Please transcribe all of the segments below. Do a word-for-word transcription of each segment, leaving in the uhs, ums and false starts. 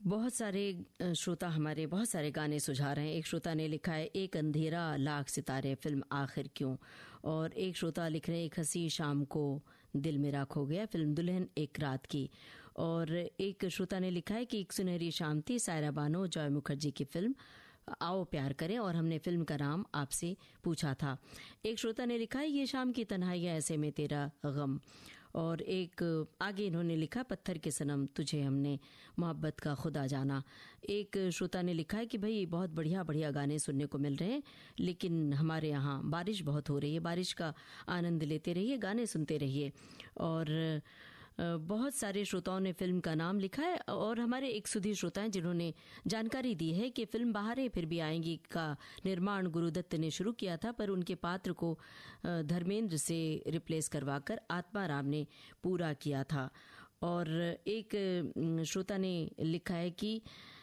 बहुत सारे श्रोता हमारे बहुत सारे गाने सुझा रहे हैं। एक श्रोता ने लिखा है एक अंधेरा लाख सितारे फिल्म आखिर क्यों, और एक श्रोता लिख रहे हैं एक हंसी शाम को दिल मेरा खो गया फिल्म दुल्हन एक रात की, और एक श्रोता ने लिखा है कि एक सुनहरी शाम थी सायरा बानो जॉय मुखर्जी की फिल्म आओ प्यार करें, और हमने फिल्म का नाम आपसे पूछा था। एक श्रोता ने लिखा है ये शाम की तन्हाइयां ऐसे में तेरा गम, और एक आगे इन्होंने लिखा पत्थर के सनम तुझे हमने मोहब्बत का खुदा जाना। एक श्रोता ने लिखा है कि भाई बहुत बढ़िया बढ़िया गाने सुनने को मिल रहे हैं, लेकिन हमारे यहाँ बारिश बहुत हो रही है, बारिश का आनंद लेते रहिए, गाने सुनते रहिए। और बहुत सारे श्रोताओं ने फिल्म का नाम लिखा है, और हमारे एक सुधी श्रोता हैं जिन्होंने जानकारी दी है कि फिल्म बहारें फिर भी आएंगी का निर्माण गुरुदत्त ने शुरू किया था, पर उनके पात्र को धर्मेंद्र से रिप्लेस करवाकर आत्मा राम ने पूरा किया था। और एक श्रोता ने लिखा है कि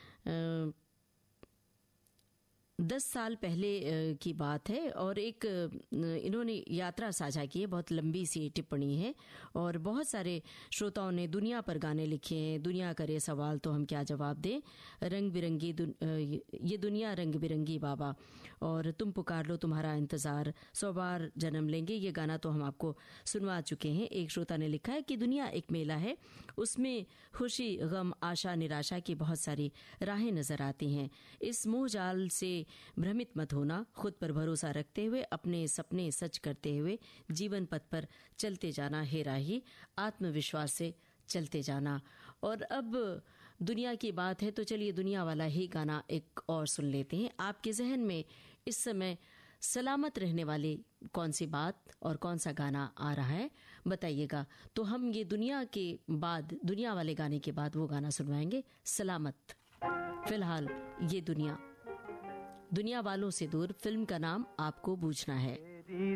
दस साल पहले की बात है, और एक इन्होंने यात्रा साझा की है, बहुत लंबी सी टिप्पणी है, और बहुत सारे श्रोताओं ने दुनिया पर गाने लिखे हैं। दुनिया करे सवाल तो हम क्या जवाब दें, रंग बिरंगी दुन, ये दुनिया रंग बिरंगी बाबा, और तुम पुकार लो तुम्हारा इंतजार, सौ बार जन्म लेंगे, ये गाना तो हम आपको सुनवा चुके हैं। एक श्रोता ने लिखा है कि दुनिया एक मेला है, उसमें खुशी गम आशा निराशा की बहुत सारी राहें नजर आती हैं। इस मोह जाल से भ्रमित मत होना, खुद पर भरोसा रखते हुए अपने सपने सच करते हुए जीवन पथ पर चलते जाना, हे राही आत्मविश्वास से चलते जाना। और अब दुनिया की बात है तो चलिए दुनिया वाला ही गाना एक और सुन लेते हैं। आपके जहन में इस समय सलामत रहने वाली कौन सी बात और कौन सा गाना आ रहा है बताइएगा, तो हम ये दुनिया के बाद दुनिया वाले गाने के बाद वो गाना सुनवाएंगे सलामत। फिलहाल ये दुनिया दुनिया वालों से दूर फिल्म का नाम आपको बूझना है।